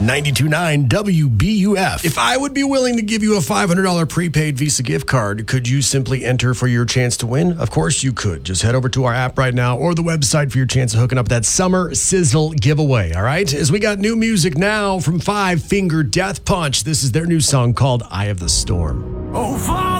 92.9 WBUF. If I would be willing to give you a $500 prepaid Visa gift card, could you simply enter for your chance to win? Of course you could. Just head over to our app right now or the website for your chance of hooking up that Summer Sizzle giveaway, all right? As we got new music now from Five Finger Death Punch. This is their new song called Eye of the Storm. Oh, Father!